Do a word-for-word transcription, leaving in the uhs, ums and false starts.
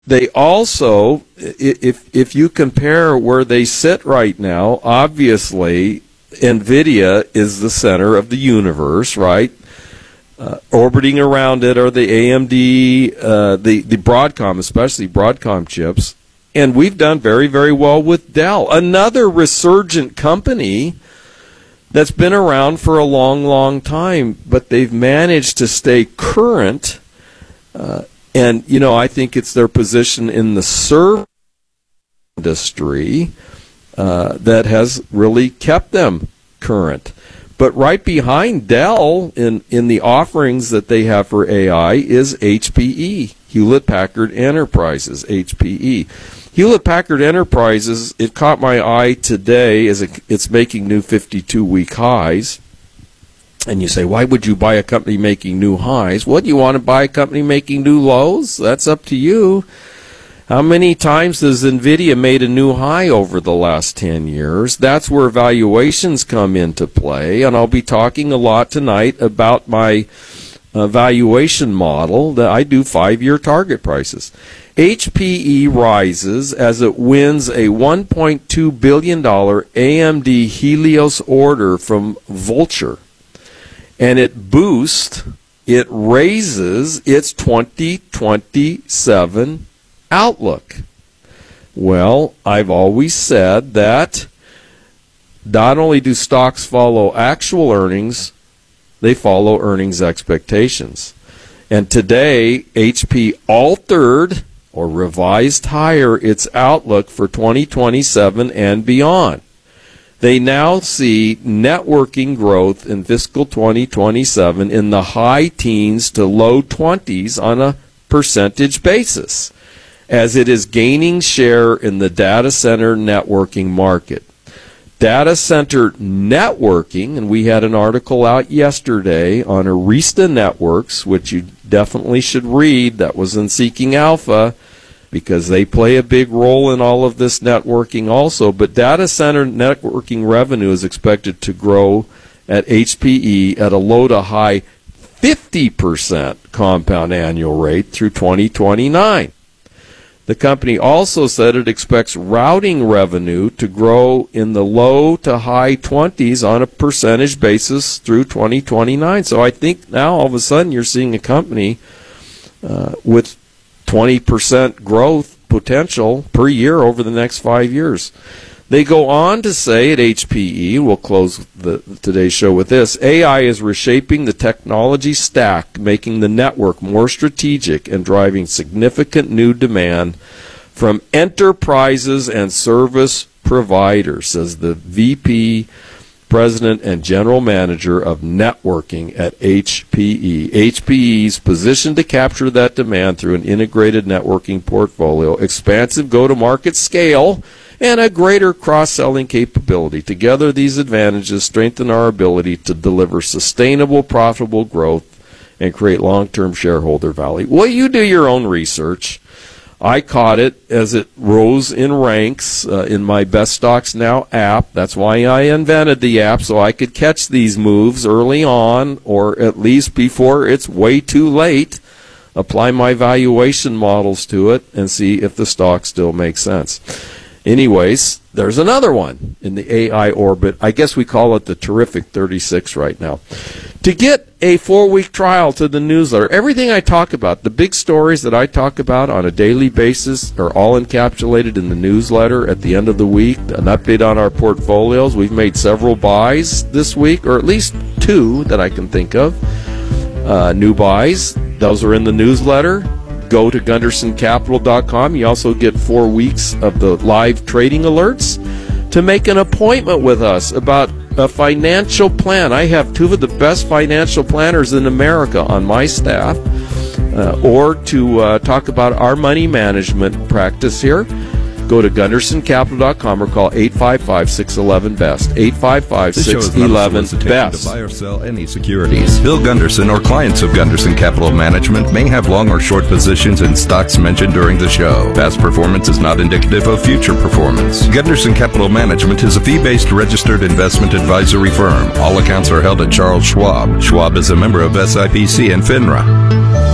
They also, if if you compare where they sit right now, obviously NVIDIA is the center of the universe, right? Uh, orbiting around it are the A M D, uh, the, the Broadcom, especially Broadcom chips. And we've done very, very well with Dell, another resurgent company that's been around for a long, long time, but they've managed to stay current. Uh, and, you know, I think it's their position in the server industry uh, that has really kept them current. But right behind Dell in, in the offerings that they have for A I is H P E, Hewlett-Packard Enterprises, H P E. Hewlett-Packard Enterprises, it caught my eye today as it, it's making new fifty-two week highs. And you say, why would you buy a company making new highs? What, you want to buy a company making new lows? That's up to you. How many times has NVIDIA made a new high over the last ten years? That's where valuations come into play, and I'll be talking a lot tonight about my uh, valuation model that I do five-year target prices. H P E rises as it wins a one point two billion dollars A M D Helios order from Vultr, and it boosts, it raises its twenty twenty-seven outlook. Well, I've always said that not only do stocks follow actual earnings, they follow earnings expectations. And today, H P altered or revised higher its outlook for twenty twenty-seven and beyond. They now see networking growth in fiscal twenty twenty-seven in the high teens to low twenties on a percentage basis, as it is gaining share in the data center networking market. Data center networking, and we had an article out yesterday on Arista Networks, which you definitely should read, that was in Seeking Alpha, because they play a big role in all of this networking also. But data center networking revenue is expected to grow at H P E at a low to high fifty percent compound annual rate through twenty twenty-nine. The company also said it expects routing revenue to grow in the low to high twenties on a percentage basis through twenty twenty-nine. So I think now all of a sudden you're seeing a company uh, with twenty percent growth potential per year over the next five years. They go on to say at H P E, we'll close the, today's show with this, A I is reshaping the technology stack, making the network more strategic and driving significant new demand from enterprises and service providers, says the V P, President, and General Manager of Networking at H P E. H P E is positioned to capture that demand through an integrated networking portfolio, expansive go-to-market scale, and a greater cross-selling capability. Together, these advantages strengthen our ability to deliver sustainable, profitable growth and create long-term shareholder value. Well, you do your own research. I caught it as it rose in ranks uh, in my Best Stocks Now app. That's why I invented the app, so I could catch these moves early on, or at least before it's way too late, apply my valuation models to it, and see if the stock still makes sense. Anyways, there's another one in the A I orbit. I guess we call it the Terrific thirty-six right now. To get a four-week trial to the newsletter, everything I talk about, the big stories that I talk about on a daily basis are all encapsulated in the newsletter at the end of the week. An update on our portfolios. We've made several buys this week, or at least two that I can think of. Uh, new buys. Those are in the newsletter. Go to Gunderson Capital dot com. You also get four weeks of the live trading alerts. To make an appointment with us about a financial plan, I have two of the best financial planners in America on my staff, uh, or to uh, talk about our money management practice here, go to Gunderson Capital dot com or call eight five five, six one one, B E S T, eight five five, six one one, B E S T. To buy or sell any securities. Bill Gunderson or clients of Gunderson Capital Management may have long or short positions in stocks mentioned during the show. Past performance is not indicative of future performance. Gunderson Capital Management is a fee-based registered investment advisory firm. All accounts are held at Charles Schwab. Schwab is a member of S I P C and FINRA.